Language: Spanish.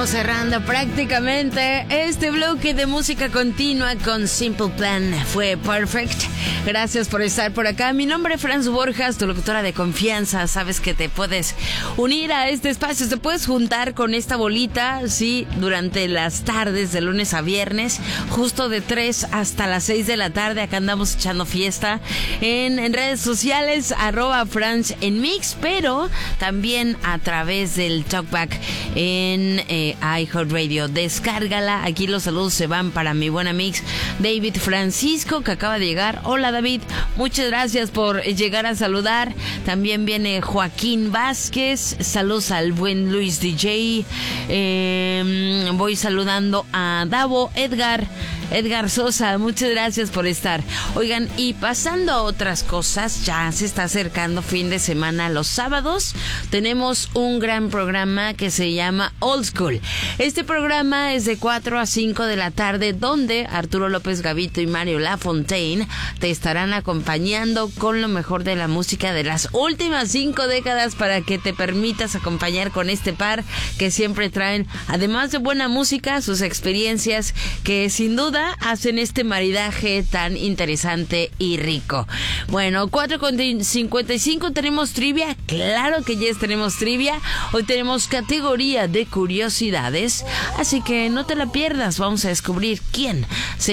estamos cerrando prácticamente este bloque de música continua con Simple Plan. Fue Perfect. Gracias por estar por acá. Mi nombre es Franz Borjas, tu locutora de confianza. Sabes que te puedes unir a este espacio, te puedes juntar con esta bolita, sí, durante las tardes de lunes a viernes, justo de 3 hasta las 6 de la tarde. Acá andamos echando fiesta en redes sociales, @Franz en Mix, pero también a través del Talkback en iHeartRadio. Descárgala. Aquí los saludos se van para mi buen amigo David Francisco, que acaba de llegar. Hola David, muchas gracias por llegar a saludar. También viene Joaquín Vázquez. Saludos al buen Luis DJ. Voy saludando a Davo, Edgar Sosa, muchas gracias por estar. Oigan, y pasando a otras cosas, ya se está acercando fin de semana. Los sábados tenemos un gran programa que se llama Old School. Este programa es de 4 a 5 de la tarde, donde Arturo López Gavito y Mario Lafontaine te estarán acompañando con lo mejor de la música de las últimas 5 décadas, para que te permitas acompañar con este par que siempre traen, además de buena música, sus experiencias que sin duda hacen este maridaje tan interesante y rico. Bueno, 4:55 tenemos trivia. Claro que ya tenemos trivia. Hoy tenemos categoría de curiosidades, así que no te la pierdas. Vamos a descubrir quién se